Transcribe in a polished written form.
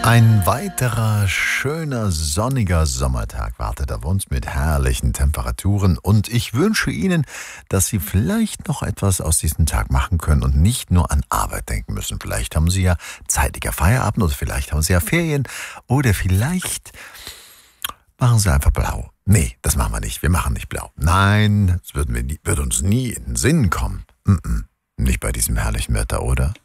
Ein weiterer schöner, sonniger Sommertag wartet auf uns mit herrlichen Temperaturen und ich wünsche Ihnen, dass Sie vielleicht noch etwas aus diesem Tag machen können und nicht nur an Arbeit denken müssen. Vielleicht haben Sie ja zeitiger Feierabend oder vielleicht haben Sie ja Ferien oder vielleicht machen Sie einfach blau. Nee, das machen wir nicht. Wir machen nicht blau. Nein, das würde uns nie in den Sinn kommen. Nicht bei diesem herrlichen Wetter, oder?